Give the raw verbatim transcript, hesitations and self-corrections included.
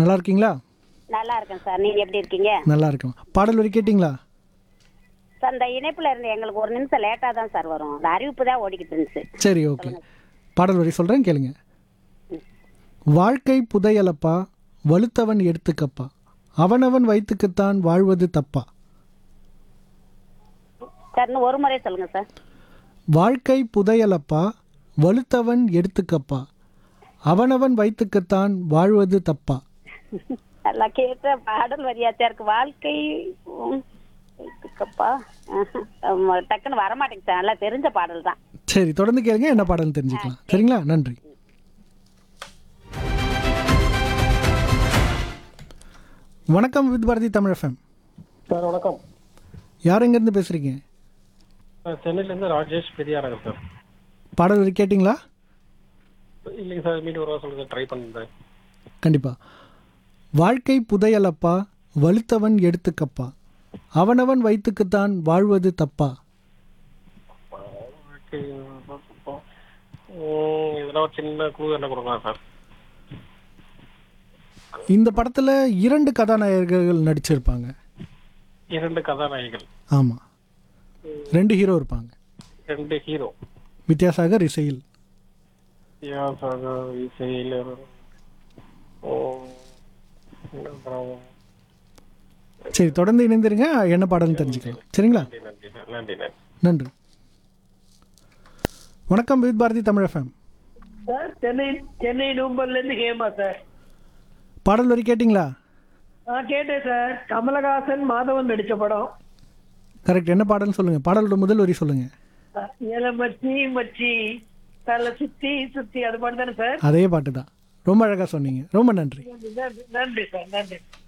நல்லா இருக்கீங்களா? நல்லா இருக்கேன் சார். நீங்க எப்படி இருக்கீங்க? நல்லா இருக்கேன். பாடல் வரி கேட்டிங்களா? சார் இந்த இணைப்புல இருந்து எங்களுக்கு ஒரு நிமிஷம் லேட்டா தான் சார் வரும். இந்த அறிவிப்பு தான் ஓடிக்கிட்டு இருந்துச்சு. சரி, ஓகே. பாடல் வரி சொல்கிறேன், கேளுங்க. வாழ்க்கை புதையலப்பா, வலுத்தவன் எடுத்துக்கப்பா, அவனவன் வயிற்றுக்குத்தான் வாழ்வது தப்பா. சார் இன்னும் ஒரு முறை சொல்லுங்க சார். வாழ்க்கை புதையலப்பா, வலுத்தவன் எடுத்துக்கப்பா, அவனவன் வயிற்றுக்குத்தான் வாழ்வது தப்பா. நல்லா கேட்ட பாடல் வரியாச்சா இருக்கு. வாழ்க்கை உம், இதுக்கப்பா ஆஹ், டக்குன்னு வரமாட்டேங்குது சார். நல்லா தெரிஞ்ச பாடல் தான். சரி, தொடர்ந்து கேளுங்க, என்ன பாடல்னு தெரிஞ்சுக்கலாம். சரிங்களா? நன்றி. வணக்கம் with Bharathi Tamil FM. Sir வணக்கம். யார் எங்கேருந்து பேசுகிறீங்க? சார் சென்னையிலேருந்து ராஜேஷ் பெரியாரங்க சார். பாடல் வரி கேட்டிங்களா? இல்லைங்க சார், மீண்டும் ஒரு சொல்லுங்கள், ட்ரை பண்ணுறேன். கண்டிப்பாக. வாழ்க்கை புதையலப்பா, வலுத்தவன் எடுத்துக்கப்பா, அவனவன் வயிற்றுக்குத்தான் வாழ்வது தப்பா. இதெல்லாம் ஒரு சின்ன குழு என்ன கொடுங்க சார். இந்த படத்தில் இரண்டு கதாநாயகர்கள் நடிச்சிருப்பாங்க. இரண்டு கதாநாயகிகள். ஆமாம், ரெண்டு ஹீரோ இருப்பாங்க. ரெண்டு ஹீரோ. வித்யாசாகர் இசையில். வித்யாசாகர் இசையில். ஓ, சரி, தொடர்ந்து இணைந்திருங்க, என்ன பாடல்னு தெரிஞ்சுக்கலாம். சரிங்களா? நன்றி சார். நன்றி நன்றி நன்றி. வணக்கம் with Bharathi Tamil FM. Sir Chennai Chennai நூம்பல்ல இருந்து ஹேமா சார். பாடல் வரி கேட்டிங்களா? ஆ கேட்டேன் சார். கமலஹாசன் மாதவன் நடிச்ச படம். கரெக்ட். என்ன பாடல்னு சொல்லுங்கள். பாடலோட முதல் வரி சொல்லுங்கள். ஏல மச்சி மச்சி தலை சுத்தி சுத்தி அது பாட்டு தானே சார்? அதே பாட்டு தான். ரொம்ப அழகாக சொன்னீங்க. ரொம்ப நன்றி. நன்றி நன்றி சார். நன்றி.